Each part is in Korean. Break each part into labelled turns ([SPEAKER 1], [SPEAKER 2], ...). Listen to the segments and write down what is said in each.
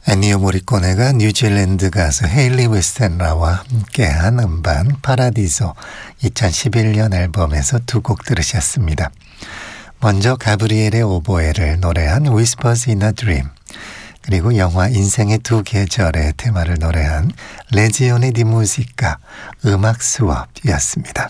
[SPEAKER 1] 애니오 모리코네가 뉴질랜드 가수 헤일리 웨스텐라와 함께한 음반 파라디소 2011년 앨범에서 두 곡 들으셨습니다. 먼저 가브리엘의 오보에를 노래한 Whispers in a Dream, 그리고 영화 인생의 두 계절의 테마를 노래한 레지오네 디 무지카, 음악 수업이었습니다.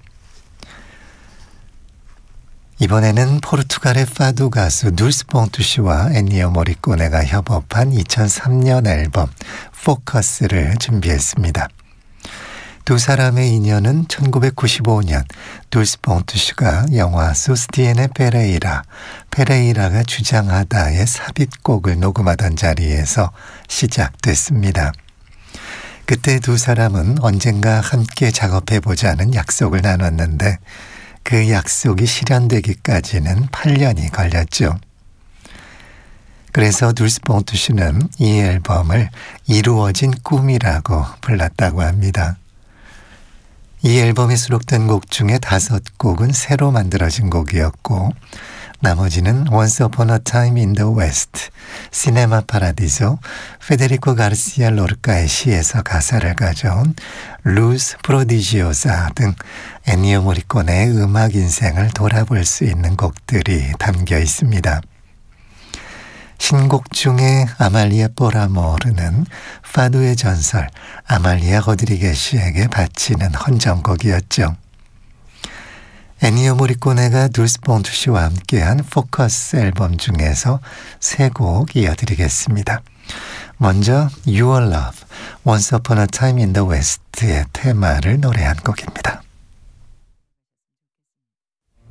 [SPEAKER 1] 이번에는 포르투갈의 파두 가수 둘스 폰투시와 애니오 모리코네가 협업한 2003년 앨범 포커스를 준비했습니다. 두 사람의 인연은 1995년 둘스 폰투시가 영화 소스티에네 페레이라가 주장하다의 삽입곡을 녹음하던 자리에서 시작됐습니다. 그때 두 사람은 언젠가 함께 작업해보자는 약속을 나눴는데 그 약속이 실현되기까지는 8년이 걸렸죠. 그래서 둘스 폰투시는 이 앨범을 이루어진 꿈이라고 불렀다고 합니다. 이 앨범에 수록된 곡 중에 5곡은 새로 만들어진 곡이었고 나머지는 Once Upon a Time in the West, 시네마 파라디소, 페데리코 가르시아 로르카의 시에서 가사를 가져온 루스 프로디지오사 등 애니오 모리코네의 음악 인생을 돌아볼 수 있는 곡들이 담겨 있습니다. 신곡 중에 아말리아 포라모르는 파두의 전설 아말리아 로드리게시에게 바치는 헌정곡이었죠. 애니오 모리코네가 둘스 폰투시와 함께한 포커스 앨범 중에서 3곡 이어드리겠습니다. 먼저 Your Love, Once Upon a Time in the West의 테마를 노래한 곡입니다.